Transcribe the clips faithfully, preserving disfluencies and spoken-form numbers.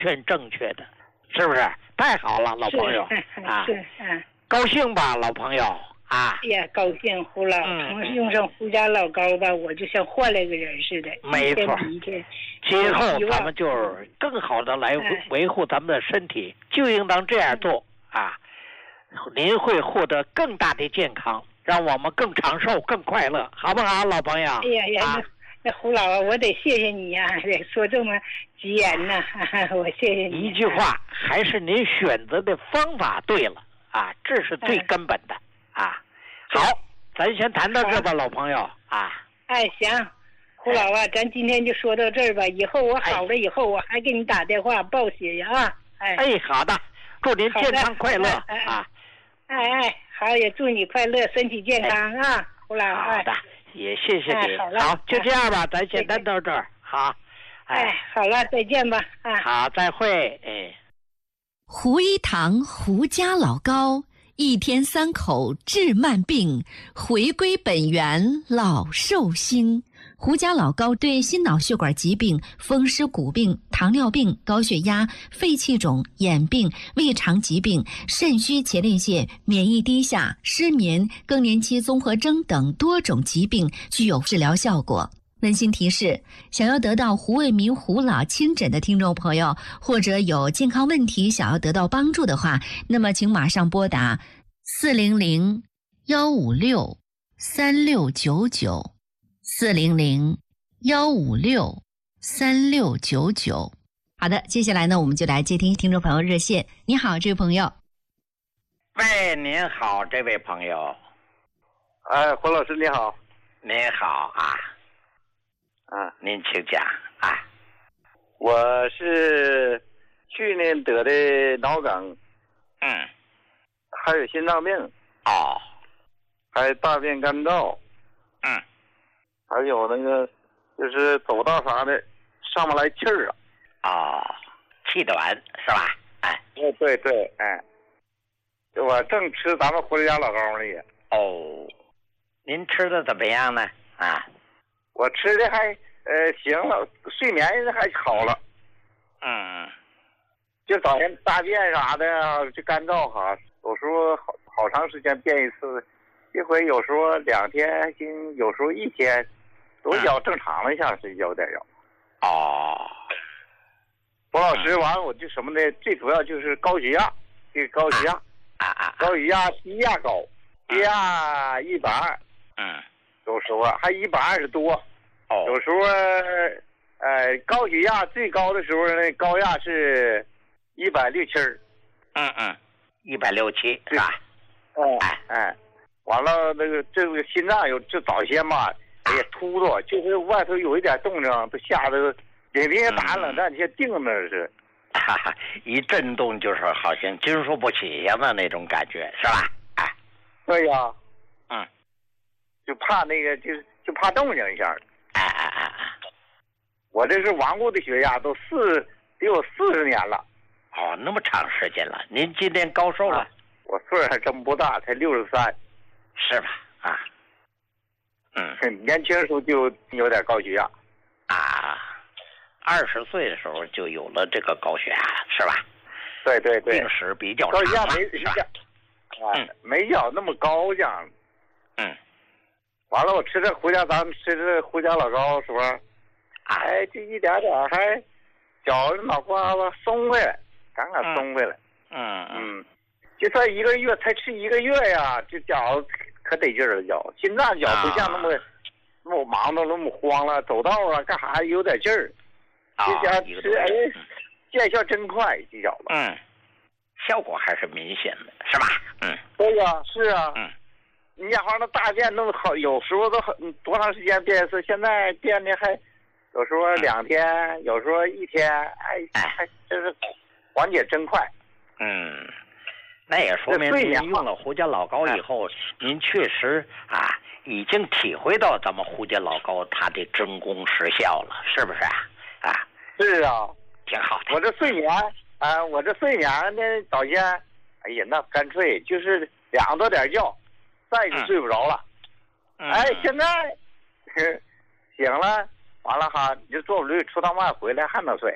全正确的，是不是？太好了，老朋友啊， 是嗯， 高兴吧，老朋友啊？ 哎呀，高兴，胡老，从用上胡家老高吧，我就像换了个人似的。 没错，今后咱们就是更好的来维护咱们的身体，就应当这样做啊。您会获得更大的健康，让我们更长寿、更快乐，好不好，老朋友？ 哎呀呀，啊、那, 那胡老啊，我得谢谢你呀、啊，说这么吉言呐、啊，我谢谢你。 一句话，还是您选择的方法对了啊，这是最根本的、嗯、啊。好，咱先谈到这吧，老朋友啊。 哎，行，胡老啊，咱今天就说到这儿吧。以后我好了以后，我还给你打电话报喜呀啊。哎， 哎，好的，祝您健康快乐啊。 哎哎，好，也祝你快乐，身体健康啊，哎、胡老。 好的，也谢谢你。 哎、好了， 好，就这样吧，咱先谈到这儿。好， 哎，哎好了，再见吧。啊， 好，再会。哎， 胡一堂胡家老高，一天三口治慢病，回归本源老寿星。胡家老高对心脑血管疾病、风湿骨病、糖尿病、高血压、肺气肿、眼病、胃肠疾病、肾虚前列腺、免疫低下、失眠、更年期综合征等多种疾病具有治疗效果。温馨提示：想要得到胡卫民胡老亲诊的听众朋友，或者有健康问题想要得到帮助的话，那么请马上拨打四零零幺五六三六九九。四零零幺五六三六九九。好的，接下来呢，我们就来接听听众朋友热线。你好，这位朋友。 喂，您好，这位朋友。 哎，胡老师你好。 您好啊。 啊， 您请讲啊。 我是去年得的脑梗。 嗯。 还有心脏病。 哦。 还有大便干燥。 嗯。 还有那个，就是走道啥的，上不来气儿啊。 哦，气短是吧？哎， 对对对，哎，我正吃咱们胡家老高呢也。 哦，您吃的怎么样呢？啊， 我吃的还呃行了，睡眠还好了。 嗯， 就早晨大便啥的就干燥哈，有时候好好长时间便一次，一回有时候两天还行，有时候一天。都要正常了，像是有点要。 哦， 胡老师，完了我就什么呢？最主要就是高血压，这个高血压， 啊啊， 高血压低压高，低压一百二， 嗯， 有时候还一百二十多， 哦， 有时候呃高血压最高的时候呢，高压是一百六七， 嗯嗯，一百六七是吧？ 哦，哎哎，完了那个这个心脏有这早先嘛。哎呀，突突，就是外头有一点动静，都吓得领兵打冷战，就定那是， 哈哈，一震动就是好像经受不起呀的那种感觉，是吧？哎， 对呀， 嗯， 就怕那个，就就怕动静一下。 哎哎哎哎， 我这是顽固的血压，都四得有四十年了。 哦，那么长时间了，您今年高寿了？ 啊、我岁数还真不大，才六十三， 是吧？啊。嗯， 年轻时候就有点高血压， 啊，二十岁的时候就有了这个高血压，是吧？ 对对对， 病史比较长， 高血压没没讲，啊，嗯、没讲那么高讲。 嗯， 完了，我吃这胡家，咱们吃这胡家老高时候，哎，就一点点还脚脑瓜子松回来，刚刚松回来。 嗯嗯，就算一个月才吃一个月呀，这脚。可得劲儿了，脚心脏脚不像那么、啊、那么忙的那么慌了，走道啊干啥有点劲儿。这家吃哎，见效真快，这脚子。 嗯，效果还是明显的，是吧？嗯， 对呀、啊，是啊。 嗯， 你家伙那大便弄好，有时候都很多长时间便一次，现在便的还有时候两天，嗯、有时候一天，哎，还真是缓解真快。 嗯。那也说明您用了胡家老高以后，您确实啊已经体会到咱们胡家老高它的真功实效了，是不是啊？啊， 是啊， 挺好的。 我这睡眠啊，我这睡眠呢，早先，哎呀，那干脆就是两多点觉，再就睡不着了。 嗯、 哎，现在醒了，完了哈，你就坐不溜出趟外回来还能睡。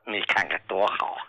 你看看多好啊！